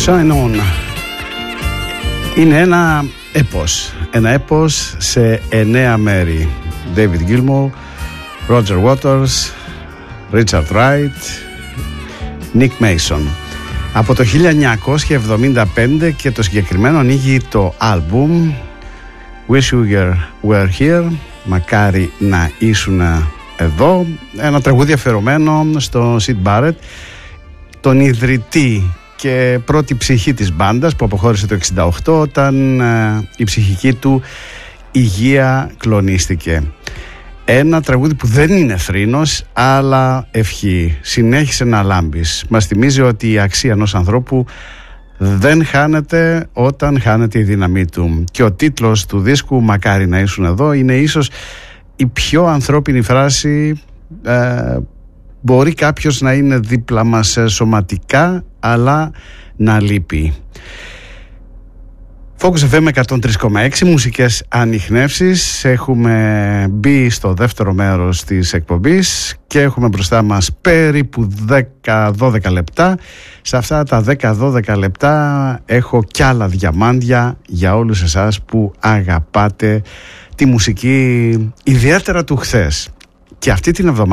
Shine On είναι ένα έπος σε 9 μέρη. David Gilmour, Roger Waters, Richard Wright, Nick Mason. Από το 1975 και το συγκεκριμένο ανοίγει το άλμπουμ Wish You Were Here, μακάρι να ήσουν εδώ. Ένα τραγούδι αφιερωμένο στο Syd Barrett, τον ιδρυτή και πρώτη ψυχή της μπάντας, που αποχώρησε το 1968 όταν η ψυχική του υγεία κλονίστηκε. Ένα τραγούδι που δεν είναι θρήνος αλλά ευχή. Συνέχισε να λάμπεις. Μας θυμίζει ότι η αξία ενός ανθρώπου δεν χάνεται όταν χάνεται η δύναμή του. Και ο τίτλος του δίσκου «Μακάρι να ήσουν εδώ» είναι ίσως η πιο ανθρώπινη φράση. Μπορεί κάποιος να είναι δίπλα μας σωματικά, αλλά να λείπει. Focus FM 103,6, μουσικές ανιχνεύσεις. Έχουμε μπει στο δεύτερο μέρος της εκπομπής και έχουμε μπροστά μας περίπου 10-12 λεπτά. Σε αυτά τα 10-12 λεπτά έχω κι άλλα διαμάντια για όλους εσάς που αγαπάτε τη μουσική, ιδιαίτερα του χθες. Και αυτή την εβδομάδα